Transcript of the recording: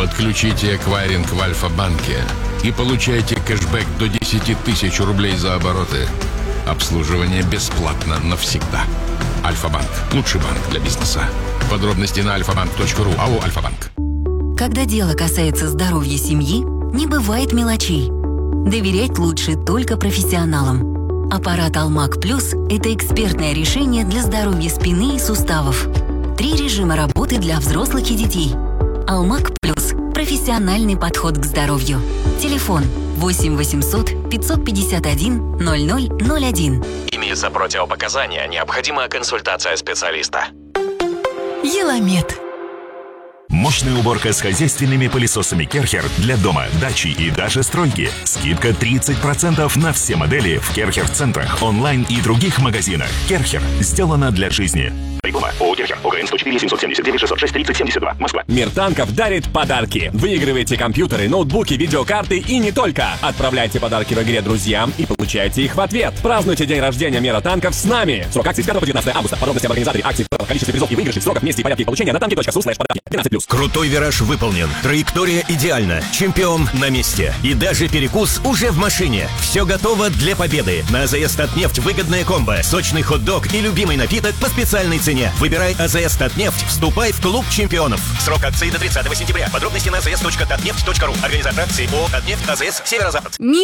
Подключите эквайринг в Альфа-банке и получайте кэшбэк до 10 тысяч рублей за обороты. Обслуживание бесплатно навсегда. Альфа-банк. Лучший банк для бизнеса. Подробности на alfabank.ru. АО «Альфа-банк». Когда дело касается здоровья семьи, не бывает мелочей. Доверять лучше только профессионалам. Аппарат Алмаг Плюс – это экспертное решение для здоровья спины и суставов. 3 режима работы для взрослых и детей. Алмаг Плюс – профессиональный подход к здоровью. Телефон 8 800 551 0001. Имеются противопоказания, необходима консультация специалиста. Еламед. Мощная уборка с хозяйственными пылесосами Керхер для дома, дачи и даже стройки. Скидка 30% на все модели в Керхер-центрах, онлайн и других магазинах. Керхер. Сделано для жизни. Реклама. ООО «Керхер». ОГРН 104 779 606 30 72. Москва. Мир танков дарит подарки. Выигрывайте компьютеры, ноутбуки, видеокарты и не только. Отправляйте подарки в игре друзьям и получайте их в ответ. Празднуйте день рождения Мира танков с нами. Срок акции с 5 по 19 августа. Подробности об организаторе акций, количестве призов и выигрышей, сроках, месте и порядке их получения на tanki.su/подарки. 12+. Крутой вираж выполнен. Траектория идеальна. Чемпион на месте. И даже перекус уже в машине. Все готово для победы. На АЗС «Татнефть» выгодная комбо. Сочный хот-дог и любимый напиток по специальной цене. Выбирай АЗС «Татнефть». Вступай в клуб чемпионов. Срок акции до 30 сентября. Подробности на azs.tatneft.ru. Организатор акции ООО «Татнефть», АЗС, Северо-Запад.